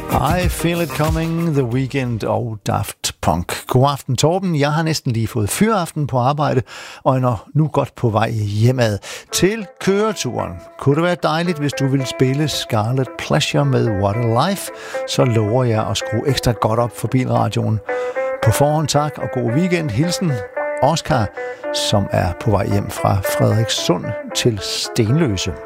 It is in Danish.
I Feel It Coming, The Weeknd og Daft Punk. God aften, Torben. Jeg har næsten lige fået fyraften på arbejde, og er nu godt på vej hjemad til køreturen. Kunne det være dejligt, hvis du ville spille Scarlet Pleasure med What a Life, så lover jeg at skrue ekstra godt op for bilradioen. På forhånd tak, og god weekend. Hilsen Oscar, som er på vej hjem fra Frederikssund til Stenløse.